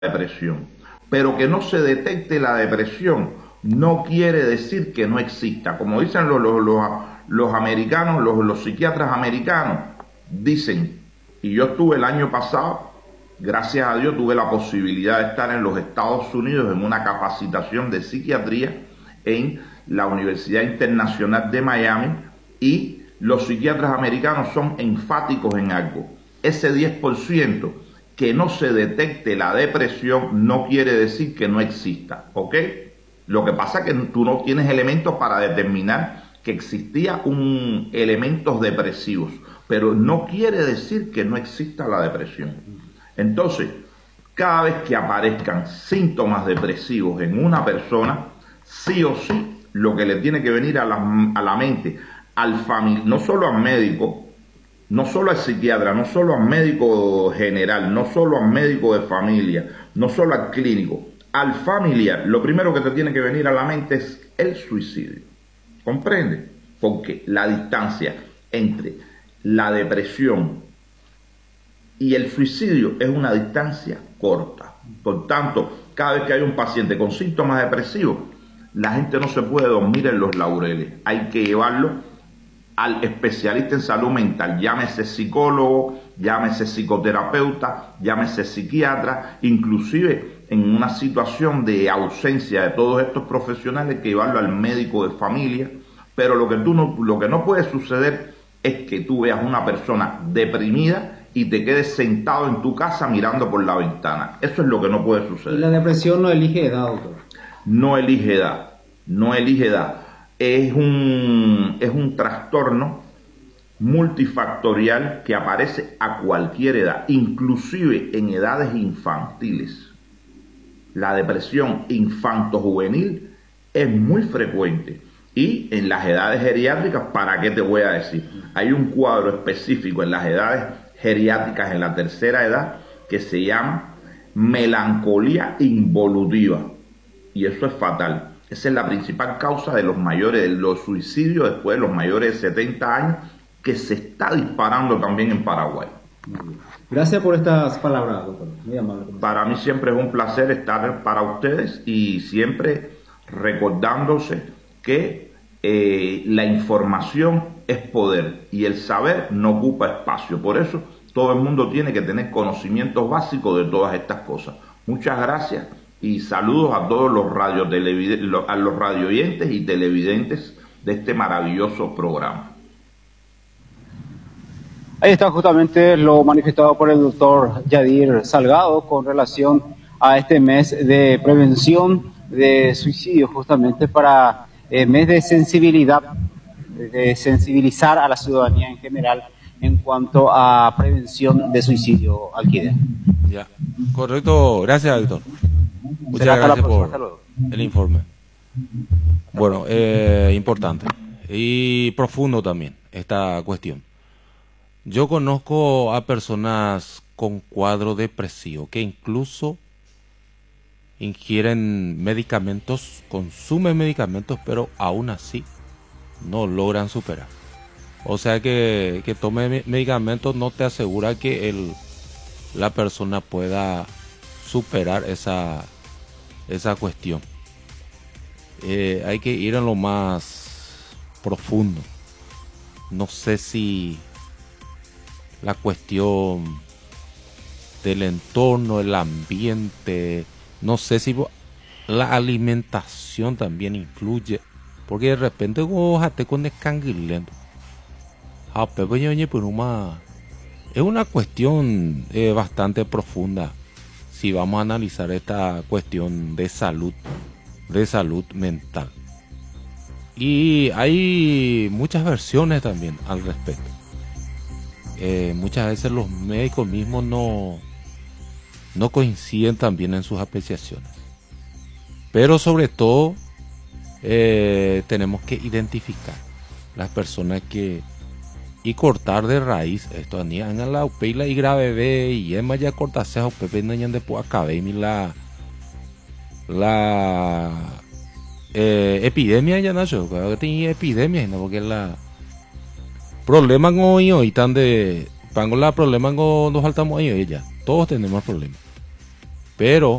depresión. Pero que no se detecte la depresión no quiere decir que no exista. Como dicen los americanos, los psiquiatras americanos, dicen, y yo estuve el año pasado, gracias a Dios tuve la posibilidad de estar en los Estados Unidos en una capacitación de psiquiatría en la Universidad Internacional de Miami, y los psiquiatras americanos son enfáticos en algo. Ese 10% que no se detecte la depresión no quiere decir que no exista, ¿ok? Lo que pasa es que tú no tienes elementos para determinar que existía elementos depresivos, pero no quiere decir que no exista la depresión. Entonces, cada vez que aparezcan síntomas depresivos en una persona, sí o sí, lo que le tiene que venir a la mente, no solo al médico, no solo al psiquiatra, no solo al médico general, no solo al médico de familia, no solo al clínico, al familiar, lo primero que te tiene que venir a la mente es el suicidio. ¿Comprende? Porque la distancia entre la depresión y el suicidio es una distancia corta. Por tanto, cada vez que hay un paciente con síntomas depresivos, la gente no se puede dormir en los laureles. Hay que llevarlo al especialista en salud mental, llámese psicólogo, llámese psicoterapeuta, llámese psiquiatra, inclusive en una situación de ausencia de todos estos profesionales, que llevarlo al médico de familia. Pero lo que no puede suceder es que tú veas una persona deprimida y te quedes sentado en tu casa mirando por la ventana. Eso es lo que no puede suceder. Y la depresión no elige edad, doctor. No elige edad, no elige edad. Es un trastorno multifactorial que aparece a cualquier edad, inclusive en edades infantiles. La depresión infanto-juvenil es muy frecuente, y en las edades geriátricas, ¿para qué te voy a decir? Hay un cuadro específico en las edades geriátricas, en la tercera edad, que se llama melancolía involutiva, y eso es fatal. Esa es la principal causa de los suicidios después de los mayores de 70 años, que se está disparando también en Paraguay. Gracias por estas palabras, doctor. Muy amable. Para mí siempre es un placer estar para ustedes, y siempre recordándose que la información es poder y el saber no ocupa espacio. Por eso todo el mundo tiene que tener conocimientos básicos de todas estas cosas. Muchas gracias y saludos a todos los radio oyentes y televidentes de este maravilloso programa. Ahí está justamente lo manifestado por el doctor Yadir Salgado con relación a este mes de prevención de suicidio, justamente para mes de sensibilidad, de sensibilizar a la ciudadanía en general en cuanto a prevención de suicidio, Alquide. Ya, correcto, gracias, doctor. Muchas gracias por el informe. Bueno, importante y profundo también esta cuestión. Yo conozco a personas con cuadro depresivo que incluso ingieren medicamentos, consumen medicamentos, pero aún así no logran superar. O sea que tome medicamentos no te asegura que la persona pueda superar esa cuestión. Hay que ir a lo más profundo. No sé si la cuestión del entorno, el ambiente, no sé si la alimentación también influye, porque de repente te con escanguilento. Es una cuestión bastante profunda si vamos a analizar esta cuestión de salud mental. Y hay muchas versiones también al respecto. Muchas veces los médicos mismos no coinciden también en sus apreciaciones. Pero sobre todo tenemos que identificar las personas y cortar de raíz esto. En la upela y grave ve y es más ya cortarse a pepe no de po acabe la epidemia ya nació, que tenía epidemia no porque la problema con hoy tan de pango la problema con nos faltamos ahí ya todos tenemos problemas. Pero